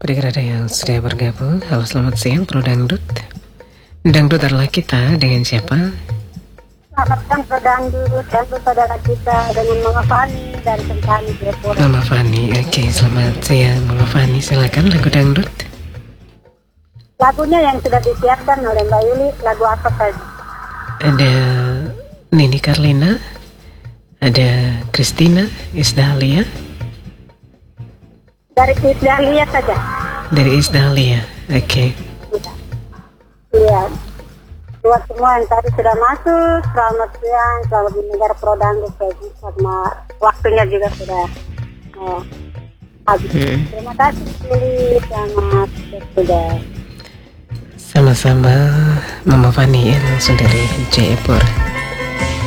Adik-adik yang sudah bergabung, halo selamat siang Pro Dangdut. Dangdut adalah kita dengan siapa? Selamat siang Pro Dangdut saudara kita dengan Mama Fani dari Sentani Jepur. Mama Fani, oke, selamat siang Mama Fani, silakan lagu dangdut. Lagunya yang sudah disiapkan oleh Mbak Yuli, lagu apa tadi? Ada Nini Carlina, ada Christina Isdahlia. Dari Isdahlia saja. Dari Isdahlia, oke. Iya. Buat semua yang tadi sudah masuk, selamat siang, selamat mendengar Pro Dangdut sama waktunya juga sudah habis. Terima kasih Yuli, selamat sudah. Sama-sama Mama Fani yang langsung dari Jayapura.